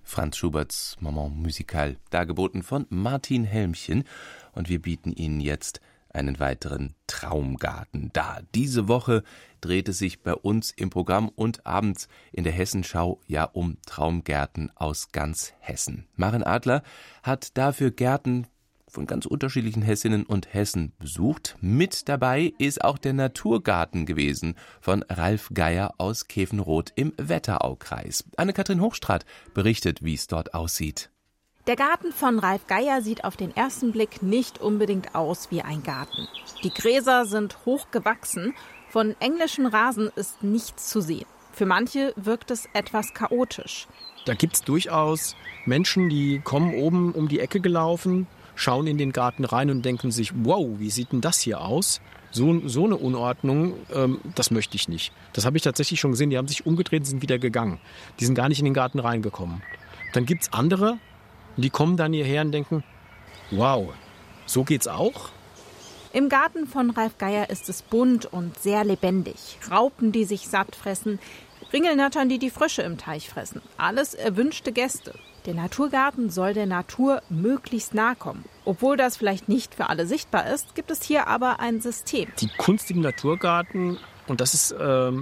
Franz Schuberts Moment musical, dargeboten von Martin Helmchen. Und wir bieten Ihnen jetzt einen weiteren Traumgarten dar. Diese Woche dreht es sich bei uns im Programm und abends in der Hessenschau ja um Traumgärten aus ganz Hessen. Maren Adler hat dafür Gärten von ganz unterschiedlichen Hessinnen und Hessen besucht. Mit dabei ist auch der Naturgarten gewesen von Ralf Geier aus Kefenrot im Wetteraukreis. Anne-Kathrin Hochstraat berichtet, wie es dort aussieht. Der Garten von Ralf Geier sieht auf den ersten Blick nicht unbedingt aus wie ein Garten. Die Gräser sind hoch gewachsen, von englischen Rasen ist nichts zu sehen. Für manche wirkt es etwas chaotisch. Da gibt es durchaus Menschen, die kommen oben um die Ecke gelaufen, schauen in den Garten rein und denken sich, wow, wie sieht denn das hier aus? So eine Unordnung, das möchte ich nicht. Das habe ich tatsächlich schon gesehen, die haben sich umgedreht und sind wieder gegangen. Die sind gar nicht in den Garten reingekommen. Dann gibt es andere, die kommen dann hierher und denken, wow, so geht's auch? Im Garten von Ralf Geier ist es bunt und sehr lebendig. Raupen, die sich satt fressen, Ringelnattern, die Frösche im Teich fressen. Alles erwünschte Gäste. Der Naturgarten soll der Natur möglichst nahe kommen. Obwohl das vielleicht nicht für alle sichtbar ist, gibt es hier aber ein System. Die Kunst im Naturgarten, und das ist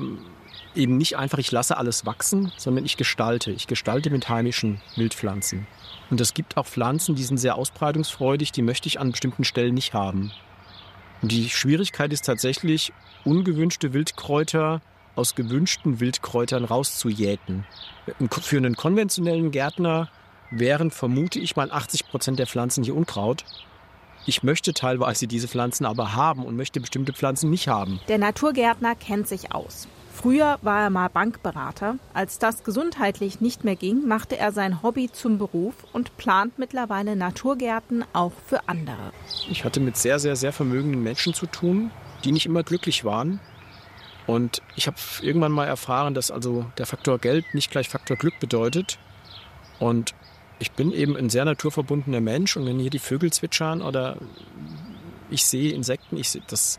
eben nicht einfach, ich lasse alles wachsen, sondern ich gestalte. Ich gestalte mit heimischen Wildpflanzen. Und es gibt auch Pflanzen, die sind sehr ausbreitungsfreudig, die möchte ich an bestimmten Stellen nicht haben. Und die Schwierigkeit ist tatsächlich, ungewünschte Wildkräuter aus gewünschten Wildkräutern rauszujäten. Für einen konventionellen Gärtner wären, vermute ich mal, 80% der Pflanzen hier Unkraut. Ich möchte teilweise diese Pflanzen aber haben und möchte bestimmte Pflanzen nicht haben. Der Naturgärtner kennt sich aus. Früher war er mal Bankberater. Als das gesundheitlich nicht mehr ging, machte er sein Hobby zum Beruf und plant mittlerweile Naturgärten auch für andere. Ich hatte mit sehr, sehr, sehr vermögenden Menschen zu tun, die nicht immer glücklich waren. Und ich habe irgendwann mal erfahren, dass also der Faktor Geld nicht gleich Faktor Glück bedeutet. Und ich bin eben ein sehr naturverbundener Mensch. Und wenn hier die Vögel zwitschern oder ich sehe Insekten, das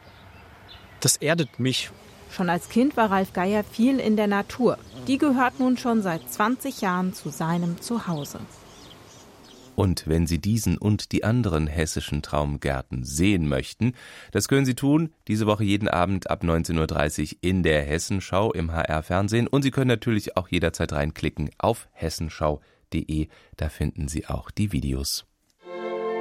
erdet mich. Schon als Kind war Ralf Geier viel in der Natur. Die gehört nun schon seit 20 Jahren zu seinem Zuhause. Und wenn Sie diesen und die anderen hessischen Traumgärten sehen möchten, das können Sie tun, diese Woche jeden Abend ab 19.30 Uhr in der Hessenschau im HR-Fernsehen. Und Sie können natürlich auch jederzeit reinklicken auf hessenschau.de, da finden Sie auch die Videos.